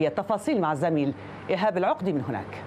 التفاصيل مع الزميل إيهاب العقدي من هناك.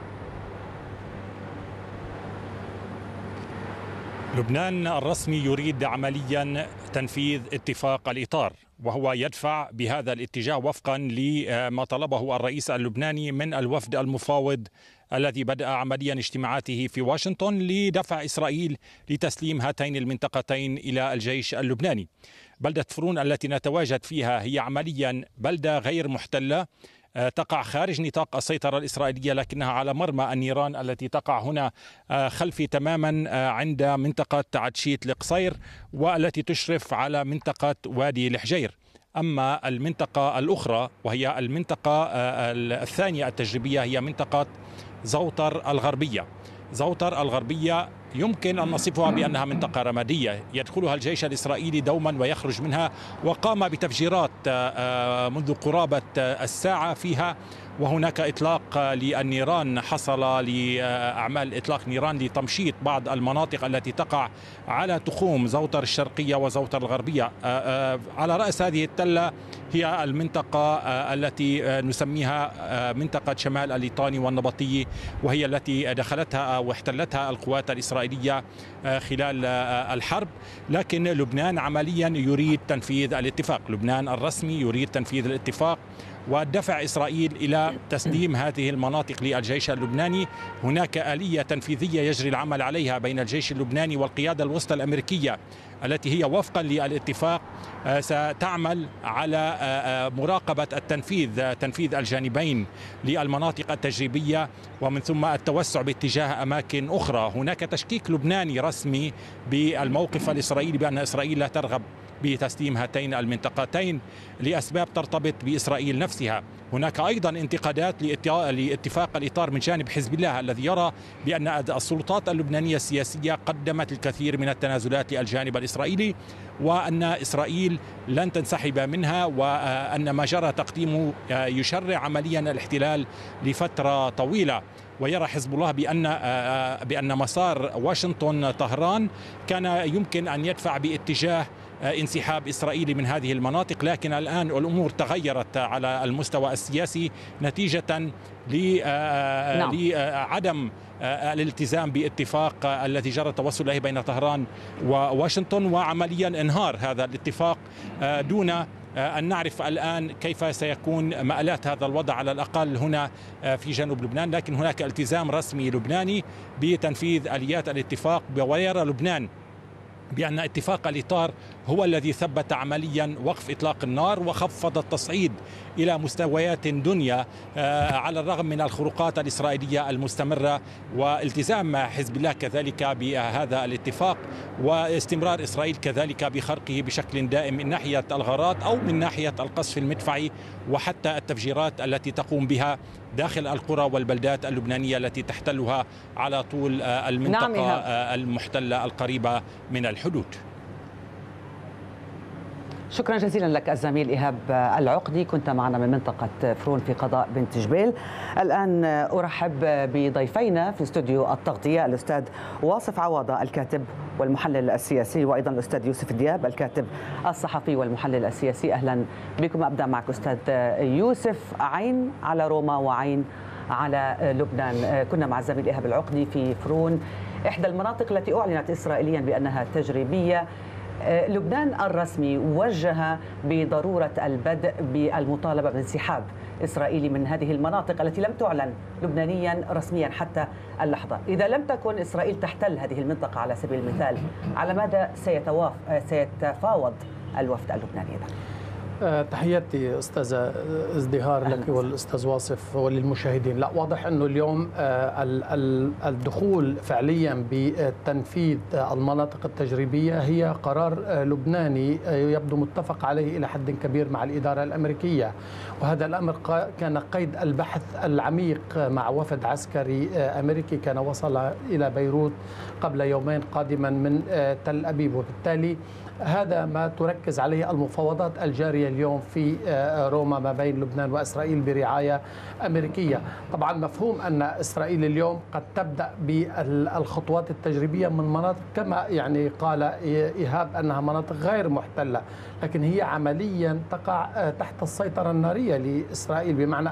لبنان الرسمي يريد عمليا تنفيذ اتفاق الإطار، وهو يدفع بهذا الاتجاه وفقا لما طلبه الرئيس اللبناني من الوفد المفاوض الذي بدأ عمليا اجتماعاته في واشنطن لدفع إسرائيل لتسليم هاتين المنطقتين إلى الجيش اللبناني. بلدة فرون التي نتواجد فيها هي عمليا بلدة غير محتلة، تقع خارج نطاق السيطرة الإسرائيلية، لكنها على مرمى النيران التي تقع هنا خلفي تماما عند منطقة عدشيت القصير، والتي تشرف على منطقة وادي الحجير. أما المنطقة الأخرى وهي المنطقة الثانية التجريبية هي منطقة زوطر الغربية. زوطر الغربية يمكن أن نصفها بأنها منطقة رمادية يدخلها الجيش الإسرائيلي دوما ويخرج منها، وقام بتفجيرات منذ قرابة الساعة فيها، وهناك إطلاق للنيران، حصل لأعمال إطلاق نيران لتمشيط بعض المناطق التي تقع على تخوم زوطر الشرقية وزوطر الغربية. على رأس هذه التلة هي المنطقة التي نسميها منطقة شمال الليطاني والنبطي، وهي التي دخلتها واحتلتها القوات الإسرائيلية خلال الحرب. لكن لبنان عمليا يريد تنفيذ الاتفاق، لبنان الرسمي يريد تنفيذ الاتفاق ودفع إسرائيل إلى تسليم هذه المناطق للجيش اللبناني. هناك آلية تنفيذية يجري العمل عليها بين الجيش اللبناني والقيادة الوسطى الأمريكية التي هي وفقا للاتفاق ستعمل على مراقبة تنفيذ الجانبين للمناطق التجريبية، ومن ثم التوسع باتجاه أماكن أخرى. هناك تشكيك لبناني رسمي بالموقف الإسرائيلي بأن إسرائيل لا ترغب بتسليم هاتين المنطقتين لأسباب ترتبط بإسرائيل نفسها. هناك أيضا انتقادات لاتفاق الإطار من جانب حزب الله الذي يرى بأن السلطات اللبنانية السياسية قدمت الكثير من التنازلات للجانب الإسرائيلي، وأن إسرائيل لن تنسحب منها، وأن ما جرى تقديمه يشرع عمليا الاحتلال لفترة طويلة. ويرى حزب الله بأن مسار واشنطن طهران كان يمكن أن يدفع باتجاه انسحاب إسرائيل من هذه المناطق، لكن الآن الأمور تغيرت على المستوى السياسي نتيجة لعدم الالتزام باتفاق الذي جرى التوصل إليه بين طهران وواشنطن، وعمليا انهار هذا الاتفاق دون أن نعرف الآن كيف سيكون مآلات هذا الوضع على الأقل هنا في جنوب لبنان. لكن هناك التزام رسمي لبناني بتنفيذ آليات الاتفاق، ويرى لبنان بأن اتفاق الإطار هو الذي ثبت عمليا وقف إطلاق النار وخفض التصعيد إلى مستويات دنيا على الرغم من الخروقات الإسرائيلية المستمرة، والتزام حزب الله كذلك بهذا الاتفاق، واستمرار إسرائيل كذلك بخرقه بشكل دائم من ناحية الغارات أو من ناحية القصف المدفعي، وحتى التفجيرات التي تقوم بها داخل القرى والبلدات اللبنانية التي تحتلها على طول المنطقة المحتلة القريبة من الحدود. شكرا جزيلا لك الزميل إيهاب العقدي، كنت معنا من منطقة فرون في قضاء بنت جبيل. الآن أرحب بضيفينا في استوديو التغطية، الأستاذ واصف عواضة الكاتب والمحلل السياسي، وأيضا الأستاذ يوسف دياب الكاتب الصحفي والمحلل السياسي. أهلا بكم. أبدأ معك أستاذ يوسف. عين على روما وعين على لبنان. كنا مع الزميل إيهاب العقدي في فرون، إحدى المناطق التي أعلنت إسرائيليا بأنها تجريبية. لبنان الرسمي وجه بضرورة البدء بالمطالبة بانسحاب إسرائيلي من هذه المناطق التي لم تعلن لبنانيا رسميا حتى اللحظة. إذا لم تكن إسرائيل تحتل هذه المنطقة على سبيل المثال، على ماذا سيتفاوض الوفد اللبناني إذا؟ تحياتي أستاذة ازدهار لك والأستاذ واصف وللمشاهدين. لا، واضح أنه اليوم الدخول فعليا بتنفيذ المناطق التجريبية هي قرار لبناني يبدو متفق عليه إلى حد كبير مع الإدارة الأمريكية، وهذا الأمر كان قيد البحث العميق مع وفد عسكري أمريكي كان وصل إلى بيروت قبل يومين قادما من تل أبيب، وبالتالي هذا ما تركز عليه المفاوضات الجارية اليوم في روما ما بين لبنان وإسرائيل برعاية أمريكية. طبعا مفهوم أن إسرائيل اليوم قد تبدأ بالخطوات التجريبية من مناطق كما يعني قال إيهاب أنها مناطق غير محتلة، لكن هي عمليا تقع تحت السيطرة النارية لإسرائيل، بمعنى